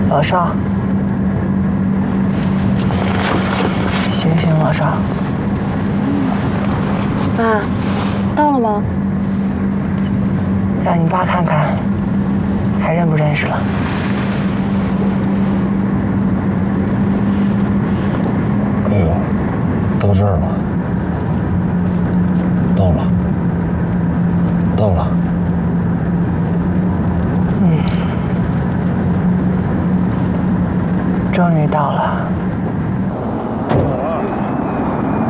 老少，醒醒，老少！ 爸，到了吗？ 让你爸看看，还认不认识了？ 哎呦，到这儿了，到了，到了。 终于到了。